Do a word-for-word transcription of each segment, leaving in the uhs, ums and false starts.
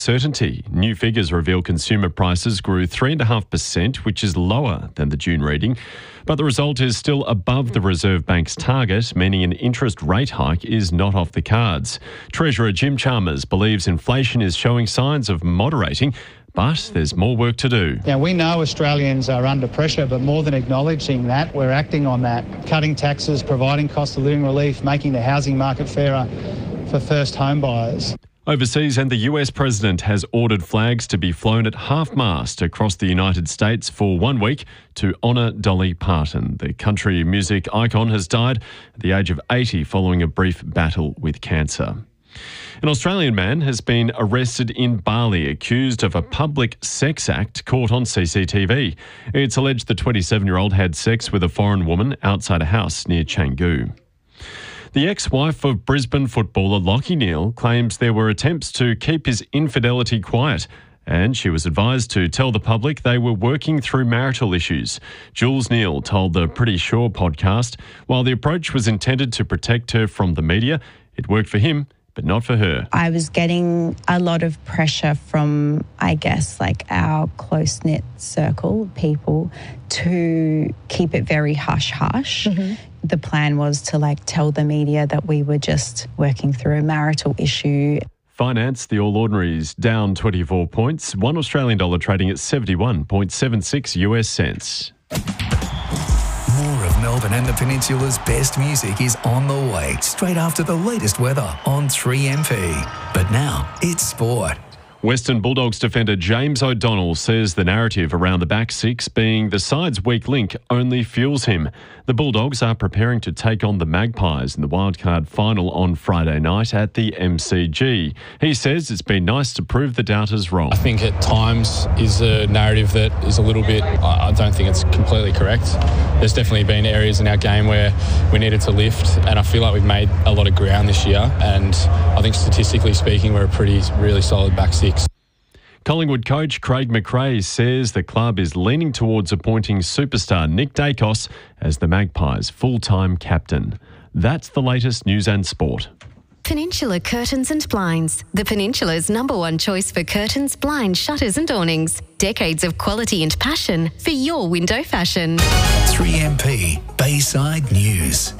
Certainty. New figures reveal consumer prices grew three point five percent, which is lower than the June reading. But the result is still above the Reserve Bank's target, meaning an interest rate hike is not off the cards. Treasurer Jim Chalmers believes inflation is showing signs of moderating, but there's more work to do. Now, we know Australians are under pressure, but more than acknowledging that, we're acting on that. Cutting taxes, providing cost of living relief, making the housing market fairer for first home buyers. Overseas, and the U S president has ordered flags to be flown at half-mast across the United States for one week to honour Dolly Parton. The country music icon has died at the age of eighty following a brief battle with cancer. An Australian man has been arrested in Bali, accused of a public sex act caught on C C T V. It's alleged the twenty-seven-year-old had sex with a foreign woman outside a house near Canggu. The ex-wife of Brisbane footballer Lachie Neale claims there were attempts to keep his infidelity quiet, and she was advised to tell the public they were working through marital issues. Jules Neale told the Pretty Sure podcast, while the approach was intended to protect her from the media, it worked for him, but not for her. I was getting a lot of pressure from, I guess, like our close-knit circle of people to keep it very hush-hush. Mm-hmm. The plan was to like tell the media that we were just working through a marital issue. Finance, the All Ordinaries down twenty-four points, one Australian dollar trading at seventy-one point seven six US cents. More of Melbourne and the Peninsula's best music is on the way straight after the latest weather on three M P. But now it's sport. Western Bulldogs defender James O'Donnell says the narrative around the back six being the side's weak link only fuels him. The Bulldogs are preparing to take on the Magpies in the wildcard final on Friday night at the M C G. He says it's been nice to prove the doubters wrong. I think at times is a narrative that is a little bit, I don't think it's completely correct. There's definitely been areas in our game where we needed to lift, and I feel like we've made a lot of ground this year, and I think statistically speaking we're a pretty really solid back six. Collingwood coach Craig McRae says the club is leaning towards appointing superstar Nick Dacos as the Magpies' full-time captain. That's the latest news and sport. Peninsula Curtains and Blinds, the Peninsula's number one choice for curtains, blinds, shutters and awnings. Decades of quality and passion for your window fashion. three M P Bayside News.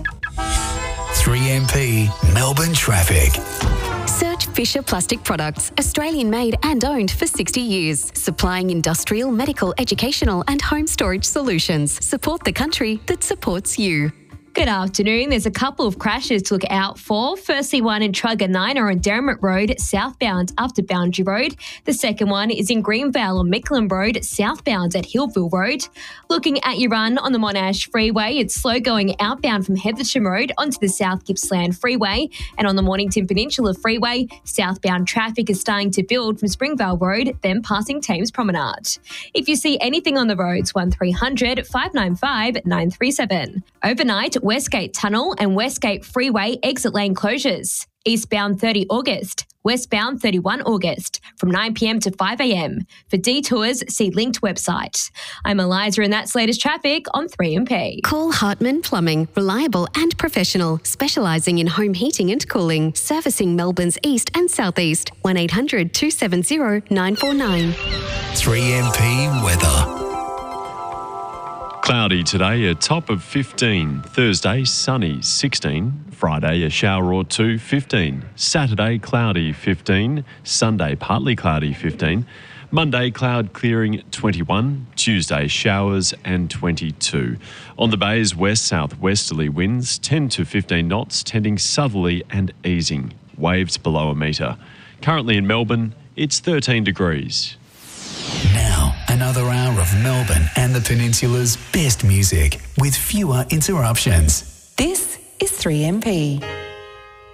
three M P Melbourne Traffic. Search Fisher Plastic Products, Australian made and owned for sixty years, supplying industrial, medical, educational and home storage solutions. Support the country that supports you. Good afternoon. There's a couple of crashes to look out for. Firstly, one in Truganina on Derrimut Road, southbound up to Boundary Road. The second one is in Greenvale on Mickleham Road, southbound at Hillville Road. Looking at your run on the Monash Freeway, it's slow going outbound from Heathersham Road onto the South Gippsland Freeway. And on the Mornington Peninsula Freeway, southbound traffic is starting to build from Springvale Road, then passing Thames Promenade. If you see anything on the roads, one three hundred, five nine five, nine three seven. Overnight, Westgate Tunnel and Westgate Freeway exit lane closures. Eastbound thirty August, westbound thirty-one August, from nine p m to five a m. For detours, see linked website. I'm Eliza and that's latest traffic on three M P. Call Hartman Plumbing, reliable and professional, specialising in home heating and cooling, servicing Melbourne's east and southeast. one eight hundred, two seven zero, nine four nine. three M P Weather. Cloudy today, a top of fifteen. Thursday, sunny, sixteen. Friday, a shower or two, fifteen. Saturday, cloudy, fifteen. Sunday, partly cloudy, fifteen. Monday, cloud clearing, twenty-one. Tuesday, showers and twenty-two. On the bays, west-southwesterly winds, ten to fifteen knots, tending southerly and easing. Waves below a metre. Currently in Melbourne, it's thirteen degrees. Now, another hour of Melbourne and the Peninsula's best music with fewer interruptions. This is three M P.